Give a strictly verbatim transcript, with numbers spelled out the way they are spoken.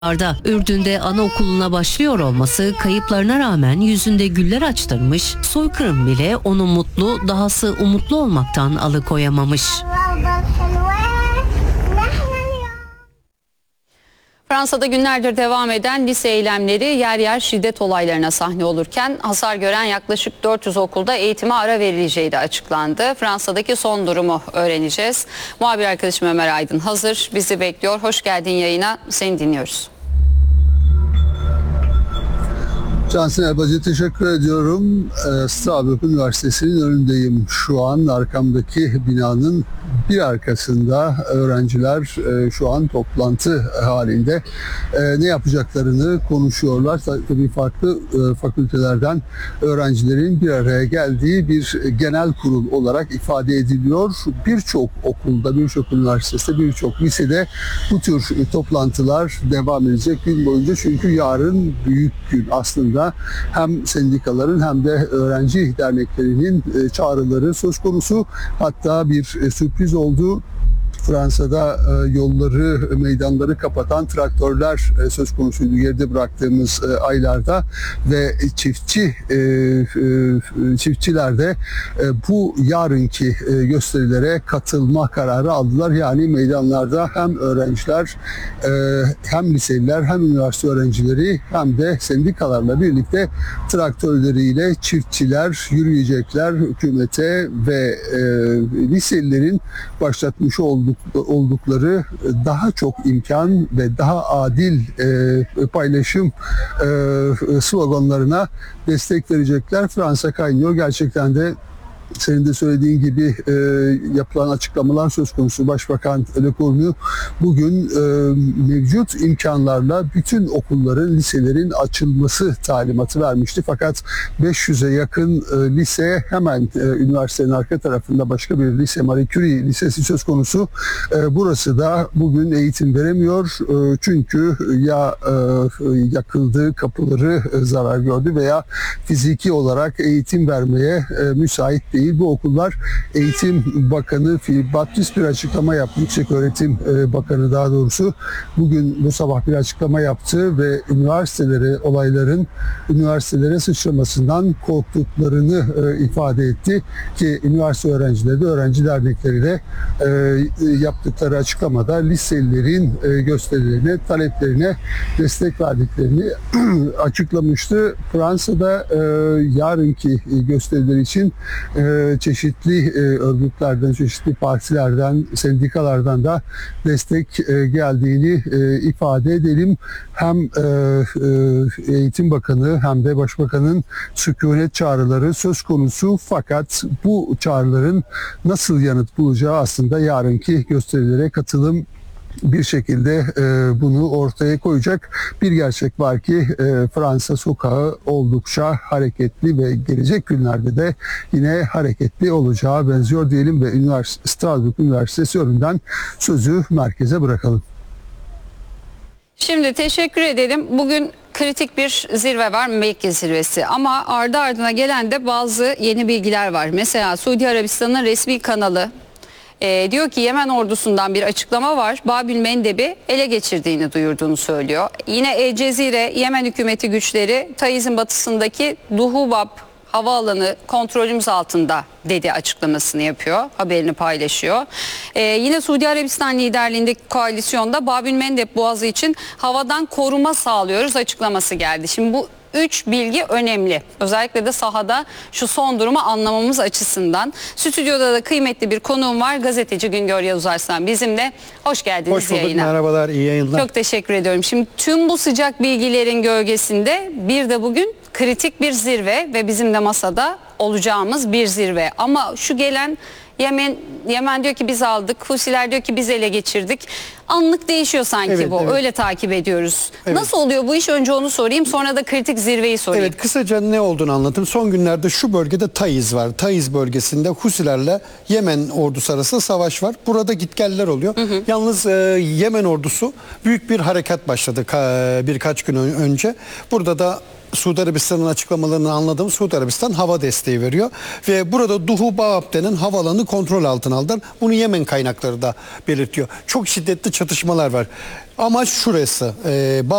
Arda, Ürdün'de anaokuluna başlıyor olması kayıplarına rağmen yüzünde güller açtırmış, soykırım bile onu mutlu, dahası umutlu olmaktan alıkoyamamış. Fransa'da günlerdir devam eden lise eylemleri yer yer şiddet olaylarına sahne olurken hasar gören yaklaşık dört yüz okulda eğitime ara verileceği de açıklandı. Fransa'daki son durumu öğreneceğiz. Muhabir arkadaşım Ömer Aydın hazır, bizi bekliyor. Hoş geldin yayına, seni dinliyoruz. Cansın Erbacı, teşekkür ediyorum. Strasbourg Üniversitesi'nin önündeyim. Şu an arkamdaki binanın bir arkasında öğrenciler şu an toplantı halinde. Ne yapacaklarını konuşuyorlar. Tabii farklı fakültelerden öğrencilerin bir araya geldiği bir genel kurul olarak ifade ediliyor. Birçok okulda, birçok üniversitede, birçok lisede bu tür toplantılar devam edecek gün boyunca. Çünkü yarın büyük gün aslında. Hem sendikaların hem de öğrenci derneklerinin çağrıları söz konusu. Hatta bir sürpriz oldu. Fransa'da yolları, meydanları kapatan traktörler söz konusuydu geride bıraktığımız aylarda ve çiftçi çiftçiler de bu yarınki gösterilere katılma kararı aldılar. Yani meydanlarda hem öğrenciler, hem liseliler, hem üniversite öğrencileri hem de sendikalarla birlikte traktörleriyle çiftçiler yürüyecekler hükümete ve liselilerin başlatmış olduğu oldukları daha çok imkan ve daha adil e, paylaşım e, sloganlarına destek verecekler. Fransa kaynıyor. Gerçekten de senin de söylediğin gibi e, yapılan açıklamalar söz konusu. Başbakan Le Cornu bugün e, mevcut imkanlarla bütün okulların, liselerin açılması talimatı vermişti. Fakat beş yüze yakın e, lise hemen e, üniversitenin arka tarafında başka bir lise, Marie Curie Lisesi söz konusu. E, burası da bugün eğitim veremiyor. E, çünkü ya e, yakıldı, kapıları e, zarar gördü veya fiziki olarak eğitim vermeye e, müsait değil. Bu okullar, Eğitim Bakanı Philippe Battus bir açıklama yaptı. Yükseköğretim Bakanı daha doğrusu bugün bu sabah bir açıklama yaptı ve üniversitelere, olayların üniversitelere sıçramasından korktuklarını ifade etti ki üniversite öğrencileri de öğrenci dernekleriyle yaptıkları açıklamada liselilerin gösterilerine, taleplerine destek verdiklerini açıklamıştı. Fransa'da yarınki gösteriler için çeşitli örgütlerden, çeşitli partilerden, sendikalardan da destek geldiğini ifade edelim. Hem Eğitim Bakanı hem de Başbakanın sükunet çağrıları söz konusu, fakat bu çağrıların nasıl yanıt bulacağı aslında yarınki gösterilere katılım bir şekilde e, bunu ortaya koyacak. Bir gerçek var ki e, Fransa sokağı oldukça hareketli ve gelecek günlerde de yine hareketli olacağı benziyor diyelim ve Üniversite, Strasbourg Üniversitesi önünden sözü merkeze bırakalım. Şimdi teşekkür edelim. Bugün kritik bir zirve var, Mekke zirvesi, ama ardı ardına gelen de bazı yeni bilgiler var. Mesela Suudi Arabistan'ın resmi kanalı E, diyor ki Yemen ordusundan bir açıklama var. Babil Mendeb'i ele geçirdiğini duyurduğunu söylüyor. Yine El Cezire, Yemen hükümeti güçleri Taiz'in batısındaki Duhubab havaalanı kontrolümüz altında dedi açıklamasını yapıyor. Haberini paylaşıyor. Ee, yine Suudi Arabistan liderliğindeki koalisyonda Babil Mendeb Boğazı için havadan koruma sağlıyoruz açıklaması geldi. Şimdi bu üç bilgi önemli. Özellikle de sahada şu son durumu anlamamız açısından. Stüdyoda da kıymetli bir konuğum var. Gazeteci Güngör Yavuz Arslan bizimle. Hoş geldiniz Hoş bulduk, yayına. merhabalar, iyi yayınlar. Çok teşekkür ediyorum. Şimdi tüm bu sıcak bilgilerin gölgesinde bir de bugün kritik bir zirve ve bizim de masada olacağımız bir zirve. Ama şu gelen Yemen, Yemen diyor ki biz aldık, Husiler diyor ki biz ele geçirdik. Anlık değişiyor sanki evet, bu. Evet. Öyle takip ediyoruz. Evet. Nasıl oluyor bu iş? Önce onu sorayım, sonra da kritik zirveyi sorayım. Evet, kısaca ne olduğunu anlatayım. Son günlerde şu bölgede Taiz var. Taiz bölgesinde Husilerle Yemen ordusu arasında savaş var. Burada gitgeller oluyor. Hı hı. Yalnız e, Yemen ordusu büyük bir harekat başladı ka, birkaç gün önce. Burada da Suudi Arabistan'ın açıklamalarını anladığım Suudi Arabistan hava desteği veriyor. Ve burada Duhubab denen havaalanı kontrol altına aldılar. Bunu Yemen kaynakları da belirtiyor. Çok şiddetli çatışmalar var. Amaç şurası. E,